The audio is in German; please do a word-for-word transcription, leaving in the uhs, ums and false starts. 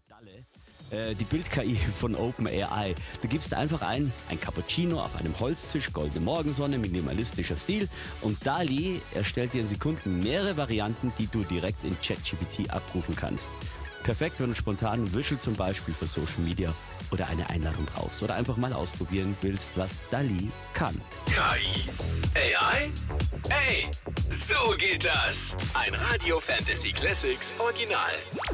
Dalle, äh, die Bild-K I von OpenAI. Du gibst einfach ein, ein Cappuccino auf einem Holztisch, goldene Morgensonne, minimalistischer Stil und DALL-E erstellt dir in Sekunden mehrere Varianten, die du direkt in ChatGPT abrufen kannst. Perfekt, wenn du spontan einen Visual zum Beispiel für Social Media oder eine Einladung brauchst oder einfach mal ausprobieren willst, was DALL-E kann. K I? A I? Ey, so geht das! Ein Radio Fantasy Classics Original.